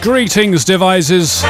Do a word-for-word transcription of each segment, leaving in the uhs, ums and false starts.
Greetings, devices.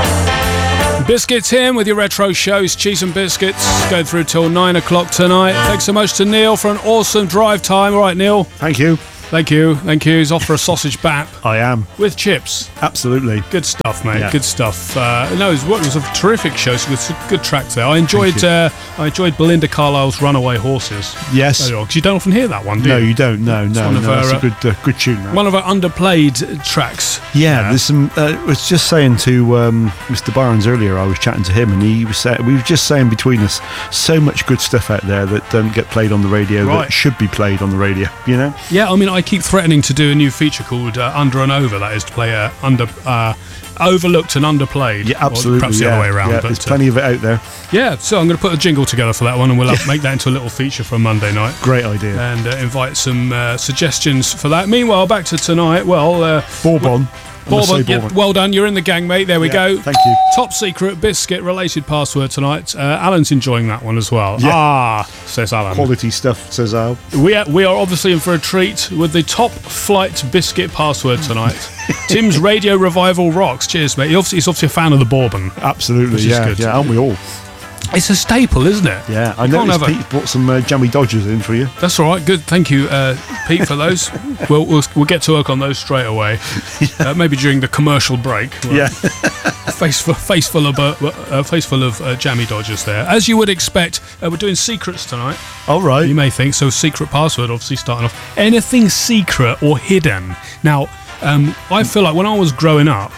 Biscuits here with your retro shows, Cheese and Biscuits, going through till nine o'clock tonight. Thanks so much to Neil for an awesome drive time. All right, Neil. Thank you. Thank you. Thank you. He's off for a sausage bap. I am. With chips. Absolutely. Good stuff, mate. Yeah. Good stuff. Uh, no, it was, it was a terrific show. So it's a good track there. I enjoyed uh, I enjoyed Belinda Carlisle's Runaway Horses. Yes. Because you don't often hear that one, do you? No, you don't. No, no, one no. of That's our, a good, uh, good tune. That. One of our underplayed tracks. Yeah, there's some. Uh, I was just saying to um, Mister Barnes earlier. I was chatting to him, and he was saying we were just saying between us, so much good stuff out there that don't get played on the radio Right. that should be played on the radio. You know? Yeah, I mean, I keep threatening to do a new feature called uh, Under and Over. That is to play uh, under uh, overlooked and underplayed. Yeah, absolutely. Or perhaps the yeah, other way around. Yeah, but, there's uh, plenty of it out there. Yeah, so I'm going to put a jingle together for that one, and we'll have, make that into a little feature for Monday night. Great idea. And uh, invite some uh, suggestions for that. Meanwhile, back to tonight. Well, uh, Bourbon. Bourbon, yeah, well done. You're in the gang, mate. There we Yeah, go. thank you. Top secret biscuit related password tonight. Uh, Alan's enjoying that one as well. Yeah. Ah, says Alan. Quality stuff, says Al. We are, we are obviously in for a treat with the top flight biscuit password tonight. Tim's Radio Revival rocks. Cheers, mate. He obviously, he's obviously a fan of the bourbon. Absolutely, Which is yeah, good. yeah, aren't we all? It's a staple, isn't it? Yeah, I You can't noticed have a- Pete brought some uh, jammy Dodgers in for you. That's all right. Good. Thank you, uh, Pete, for those. we'll, we'll we'll get to work on those straight away. Uh, maybe during the commercial break. Well, Yeah. face full, face full of uh, uh, face full of uh, jammy Dodgers there. As you would expect, uh, we're doing secrets tonight. All right. You may think so. Secret password, obviously, starting off. Anything secret or hidden. Now, um, I feel like when I was growing up,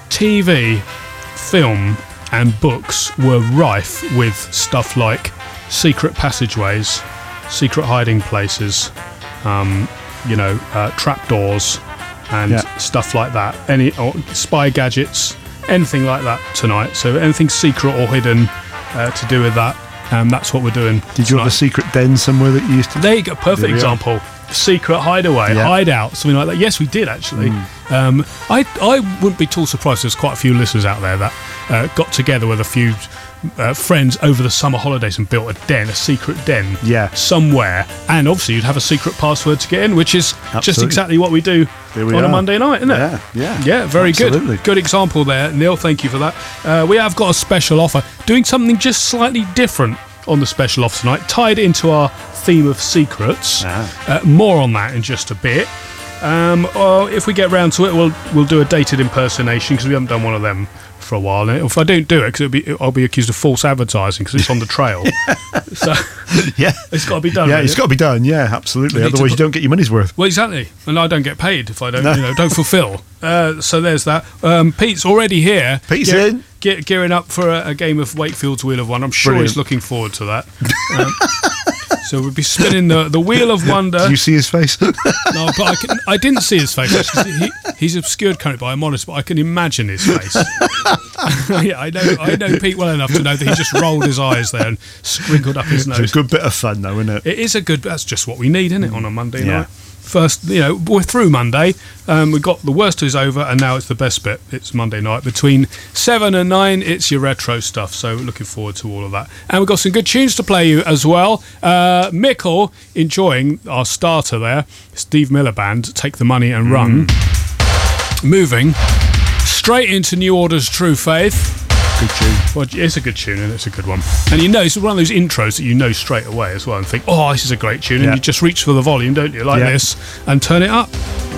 T V, film, and books were rife with stuff like secret passageways, secret hiding places, um, you know, uh, trapdoors, and Yeah. stuff like that. Any or spy gadgets, anything like that tonight. So anything secret or hidden uh, to do with that. Um, that's what we're doing. Did you have a tonight. secret den somewhere that you used to? There you go, perfect There we are. example. Secret hideaway, Yeah. hideout, something like that. Yes, we did actually. Um, I I wouldn't be too surprised. There's quite a few listeners out there that uh, got together with a few uh, friends over the summer holidays and built a den, a secret den, Yeah. somewhere. And obviously, you'd have a secret password to get in, which is just Absolutely. exactly what we do There we on a are. Monday night, isn't it? Yeah, yeah. Yeah, very Absolutely. good. Good example there, Neil. Thank you for that. Uh, we have got a special offer, doing something just slightly different on the special offer tonight, tied into our theme of secrets. Ah. Uh, more on that in just a bit. Um, or if we get round to it, we'll we'll do a dated impersonation because we haven't done one of them for a while. And if I don't do it, because be, I'll be accused of false advertising because it's on the trail. So Yeah. it's got to be done. Yeah, really. it's got to be done. Yeah, absolutely. We need to Otherwise, you put- don't get your money's worth. Well, exactly, and I don't get paid if I don't, No. you know, don't fulfil. Uh, so there's that. Um, Pete's already here. Pete's Gear- in. ge- gearing up for a, a game of Wakefield's Wheel of One. I'm sure Brilliant. he's looking forward to that. Um, so we'll be spinning the, the Wheel of Wonder. Do you see his face? No, but I, can, I didn't see his face. Actually. He, he's obscured currently by a modest, but I can imagine his face. Yeah, I know. I know Pete well enough to know that he just rolled his eyes there and sprinkled up his It's a nose. good bit of fun, though, isn't it? It is a good. That's just what we need, isn't it, on a Monday Yeah. night? First, you know, we're through Monday. Um, we've got the worst is over, and now it's the best bit. It's Monday night between seven and nine. It's your retro stuff. So looking forward to all of that, and we've got some good tunes to play you as well. Uh, Mickle enjoying our starter there. Steve Miller Band, Take the Money and Run. Moving straight into New Order's True Faith. Good tune. Well, it's a good tune and it's a good one. And you know, it's one of those intros that you know straight away as well and think, oh, this is a great tune. Yeah. And you just reach for the volume, don't you, like Yeah. this, and turn it up.